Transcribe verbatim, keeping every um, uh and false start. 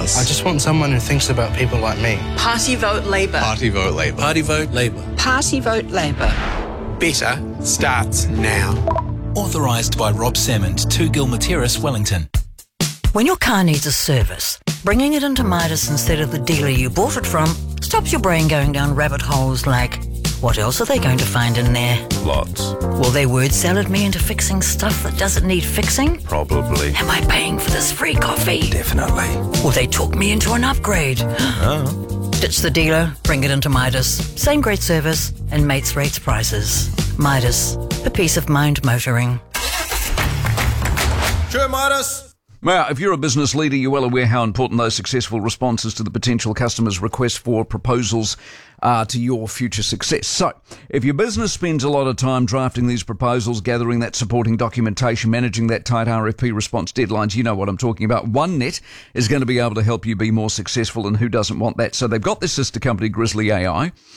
Midas. I just want someone who thinks about people like me. Party vote Labour. Party vote Labour. Party vote Labour. Party vote Labour. Better starts now. Authorised by Rob Salmond, two Gilmer Terrace, Wellington. When your car needs a service, bringing it into Midas instead of the dealer you bought it from stops your brain going down rabbit holes like, what else are they going to find in there? Lots. Will they word salad me into fixing stuff that doesn't need fixing? Probably. Am I paying for this free coffee? Definitely. Will they talk me into an upgrade? Oh. Ditch the dealer, bring it into Midas. Same great service and mates rates prices. Midas, the peace of mind motoring. Sure, Midas. Now, if you're a business leader, you're well aware how important those successful responses to the potential customer's request for proposals are to your future success. So, if your business spends a lot of time drafting these proposals, gathering that supporting documentation, managing that tight R F P response deadlines, you know what I'm talking about. OneNet is going to be able to help you be more successful, and who doesn't want that? So they've got this sister company, Grizzly A I,